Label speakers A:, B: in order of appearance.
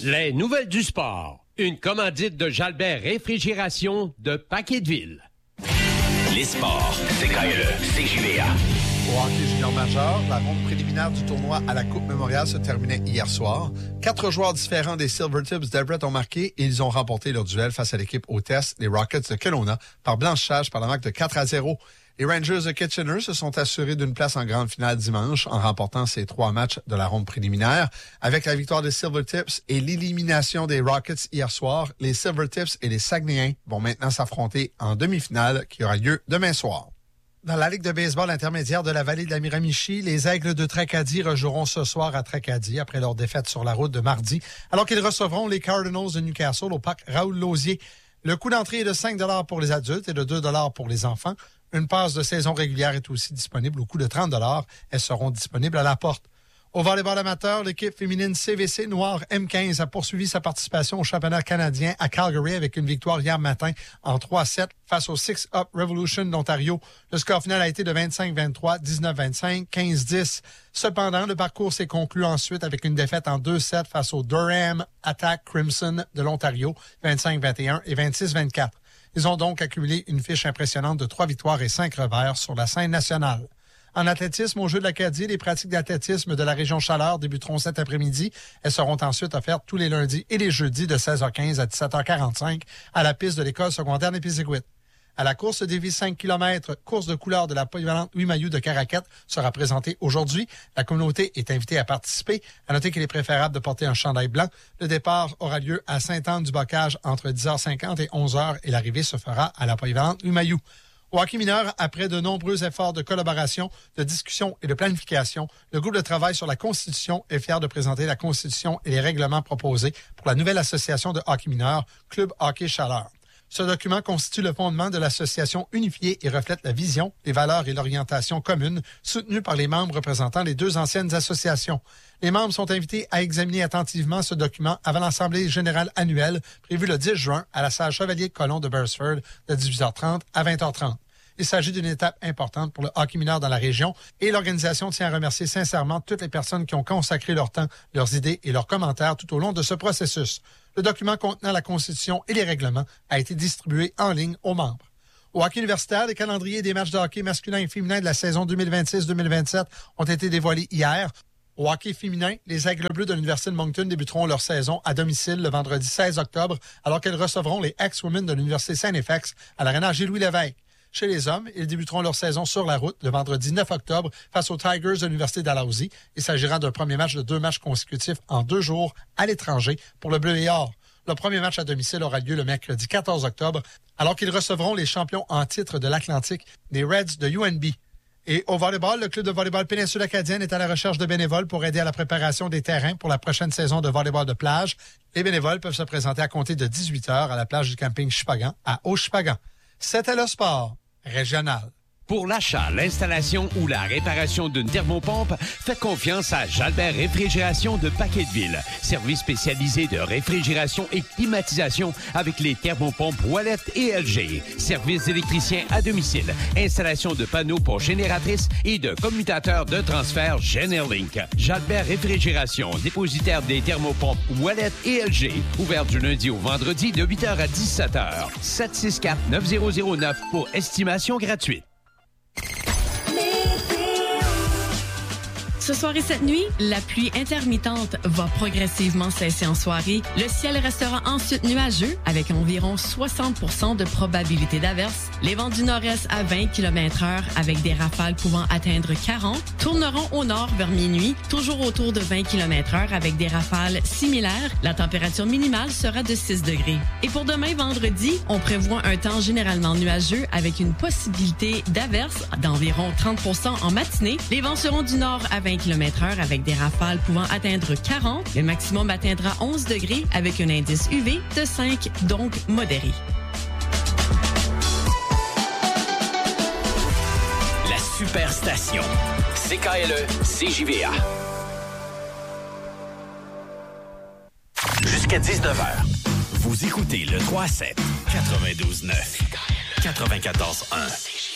A: Les nouvelles du sport. Une commandite de Jalbert Réfrigération de Paqueteville.
B: Les sports, c'est CJVA.
C: Au hockey junior majeur, la ronde préliminaire du tournoi à la Coupe Memorial se terminait hier soir. 4 joueurs différents des Silvertips d'Everett ont marqué et ils ont remporté leur duel face à l'équipe hôtesse, les Rockets de Kelowna, par blanchissage par la marque de 4-0. Les Rangers de Kitchener se sont assurés d'une place en grande finale dimanche en remportant ces 3 matchs de la ronde préliminaire. Avec la victoire des Silvertips et l'élimination des Rockets hier soir, les Silvertips et les Saguenayens vont maintenant s'affronter en demi-finale qui aura lieu demain soir. Dans la Ligue de baseball intermédiaire de la vallée de la Miramichi, les Aigles de Tracadie rejoueront ce soir à Tracadie après leur défaite sur la route de mardi, alors qu'ils recevront les Cardinals de Newcastle au parc Raoul-Lausier. Le coût d'entrée est de 5 $ pour les adultes et de 2 $ pour les enfants. Une passe de saison régulière est aussi disponible au coût de 30 $. Elles seront disponibles à la porte. Au volleyball amateur, l'équipe féminine CVC Noire M15 a poursuivi sa participation au championnat canadien à Calgary avec une victoire hier matin en 3-7 face au Six Up Revolution d'Ontario. Le score final a été de 25-23, 19-25, 15-10. Cependant, le parcours s'est conclu ensuite avec une défaite en 2-7 face au Durham Attack Crimson de l'Ontario, 25-21 et 26-24. Ils ont donc accumulé une fiche impressionnante de 3 victoires et 5 revers sur la scène nationale. En athlétisme, au Jeux de l'Acadie, les pratiques d'athlétisme de la région Chaleur débuteront cet après-midi. Elles seront ensuite offertes tous les lundis et les jeudis de 16h15 à 17h45 à la piste de l'école secondaire d'Épizéguit. À la course défi 5 km, course de couleur de la polyvalente Louis Mailloux de Caraquette sera présentée aujourd'hui. La communauté est invitée à participer. À noter qu'il est préférable de porter un chandail blanc. Le départ aura lieu à Sainte-Anne-du-Bocage entre 10h50 et 11h et l'arrivée se fera à la polyvalente Louis Mailloux. Au hockey mineur, après de nombreux efforts de collaboration, de discussion et de planification, le groupe de travail sur la Constitution est fier de présenter la Constitution et les règlements proposés pour la nouvelle association de hockey mineur, Club Hockey Chaleur. Ce document constitue le fondement de l'association unifiée et reflète la vision, les valeurs et l'orientation communes soutenues par les membres représentant les 2 anciennes associations. Les membres sont invités à examiner attentivement ce document avant l'Assemblée générale annuelle prévue le 10 juin à la salle Chevalier-Colomb de Beresford de 18h30 à 20h30. Il s'agit d'une étape importante pour le hockey mineur dans la région et l'organisation tient à remercier sincèrement toutes les personnes qui ont consacré leur temps, leurs idées et leurs commentaires tout au long de ce processus. Le document contenant la Constitution et les règlements a été distribué en ligne aux membres. Au hockey universitaire, les calendriers des matchs de hockey masculin et féminin de la saison 2026-2027 ont été dévoilés hier. Au hockey féminin, les Aigles bleus de l'Université de Moncton débuteront leur saison à domicile le vendredi 16 octobre, alors qu'elles recevront les ex-women de l'Université Saint-FX à l'Arena Gilles-Louis Lévesque. Chez les hommes, ils débuteront leur saison sur la route le vendredi 9 octobre face aux Tigers de l'Université d'Alhousie. Il s'agira d'un premier match de 2 matchs consécutifs en 2 jours à l'étranger pour le Bleu et Or. Le premier match à domicile aura lieu le mercredi 14 octobre, alors qu'ils recevront les champions en titre de l'Atlantique, les Reds de UNB. Et au volleyball, le club de volleyball Péninsule Acadienne est à la recherche de bénévoles pour aider à la préparation des terrains pour la prochaine saison de volleyball de plage. Les bénévoles peuvent se présenter à compter de 18h à la plage du camping Chupagan à Haut-Chupagan. C'était le sport régional.
A: Pour l'achat, l'installation ou la réparation d'une thermopompe, faites confiance à Jalbert Réfrigération de Paqueteville. Service spécialisé de réfrigération et climatisation avec les thermopompes Wallet et LG. Service d'électricien à domicile. Installation de panneaux pour génératrices et de commutateurs de transfert Generlink. Jalbert Réfrigération, dépositaire des thermopompes Wallet et LG. Ouvert du lundi au vendredi de 8h à 17h. 764-9009 pour estimation gratuite.
D: Ce soir et cette nuit, la pluie intermittente va progressivement cesser en soirée. Le ciel restera ensuite nuageux avec environ 60% de probabilité d'averse. Les vents du nord-est à 20 km/h avec des rafales pouvant atteindre 40 tourneront au nord vers minuit, toujours autour de 20 km/h avec des rafales similaires. La température minimale sera de 6 degrés. Et pour demain, vendredi, on prévoit un temps généralement nuageux avec une possibilité d'averse d'environ 30% en matinée. Les vents seront du nord à 20 km/h avec des rafales pouvant atteindre 40. Le maximum atteindra 11 degrés avec un indice UV de 5, donc modéré.
B: La Superstation. CKLE, CJVA. Jusqu'à 19h. Vous écoutez le 3-7, 92-9, 94-1.